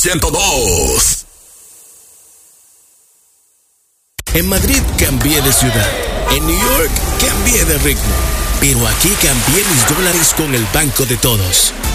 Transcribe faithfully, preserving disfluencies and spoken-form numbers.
ciento dos. En Madrid cambié de ciudad. En New York cambié de ritmo. Pero aquí cambié mis dólares con el Banco de Todos.